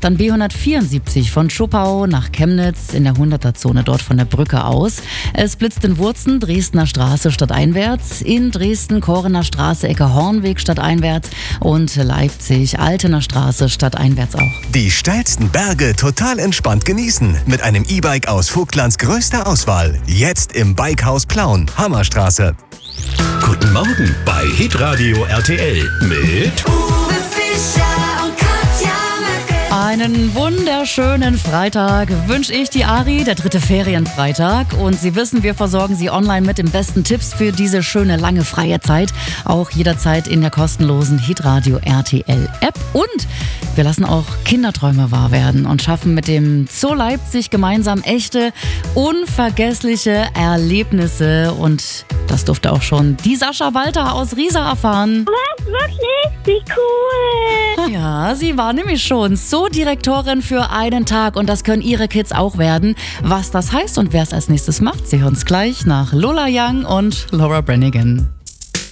Dann B174 von Schopau nach Chemnitz in der 100er-Zone dort von der Brücke aus. Es blitzt in Wurzen, Dresdner Straße stadteinwärts, in Dresden Korener Straße, Ecke Hornweg stadteinwärts und Leipzig Altener Straße stadteinwärts auch. Die steilsten Berge total entspannt genießen mit einem E-Bike aus Vogtlands größter Auswahl. Jetzt im Bikehaus Plauen, Hammerstraße. Guten Morgen bei Hitradio RTL mit Uwe Fischer und Katja Möcke. Einen wunderschönen Freitag wünsche ich die Ari, der 3. Ferienfreitag. Und Sie wissen, wir versorgen Sie online mit den besten Tipps für diese schöne, lange freie Zeit. Auch jederzeit in der kostenlosen Hitradio RTL App. Und wir lassen auch Kinderträume wahr werden und schaffen mit dem Zoo Leipzig gemeinsam echte, unvergessliche Erlebnisse. Und das durfte auch schon die Sascha Walter aus Riesa erfahren. Was? Wirklich? Wie cool! Ja, sie war nämlich schon Zoodirektorin für einen Tag und das können ihre Kids auch werden. Was das heißt und wer es als nächstes macht, Sie hören es gleich nach Lola Young und Laura Branigan.